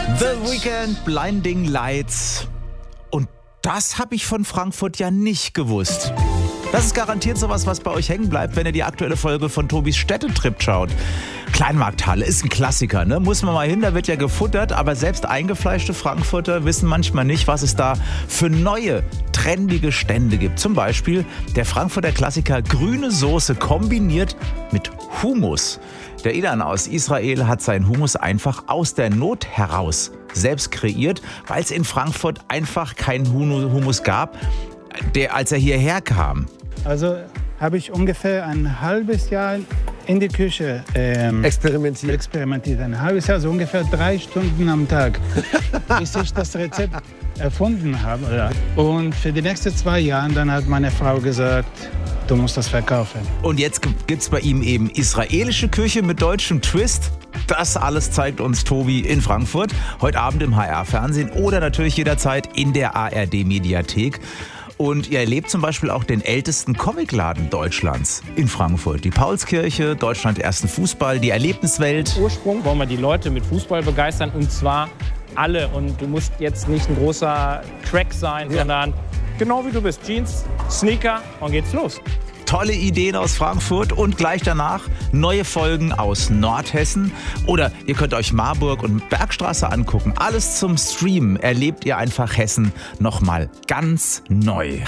The Weeknd, Blinding Lights. Und das habe ich von Frankfurt ja nicht gewusst. Das ist garantiert sowas, was bei euch hängen bleibt, wenn ihr die aktuelle Folge von Tobis Städtetrip schaut. Kleinmarkthalle ist ein Klassiker, ne? Muss man mal hin, da wird ja gefuttert, aber selbst eingefleischte Frankfurter wissen manchmal nicht, was es da für neue, trendige Stände gibt. Zum Beispiel der Frankfurter Klassiker grüne Soße kombiniert mit Hummus. Der Ilan aus Israel hat seinen Hummus einfach aus der Not heraus selbst kreiert, weil es in Frankfurt einfach keinen Hummus gab, als er hierher kam. Also habe ich ungefähr ein halbes Jahr in die Küche experimentiert. Ein halbes Jahr, so ungefähr 3 Stunden am Tag, bis ich das Rezept erfunden habe. Und für die nächsten 2 Jahre dann hat meine Frau gesagt, du musst das verkaufen. Und jetzt gibt's bei ihm eben israelische Küche mit deutschem Twist. Das alles zeigt uns Tobi in Frankfurt. Heute Abend im HR-Fernsehen oder natürlich jederzeit in der ARD-Mediathek. Und ihr erlebt zum Beispiel auch den ältesten Comicladen Deutschlands in Frankfurt. Die Paulskirche, Deutschland ersten Fußball, die Erlebniswelt. Ursprung wollen wir die Leute mit Fußball begeistern und zwar alle. Und du musst jetzt nicht ein großer Crack sein, sondern genau wie du bist. Jeans, Sneaker und geht's los. Tolle Ideen aus Frankfurt und gleich danach neue Folgen aus Nordhessen. Oder ihr könnt euch Marburg und Bergstraße angucken. Alles zum Streamen. Erlebt ihr einfach Hessen nochmal ganz neu.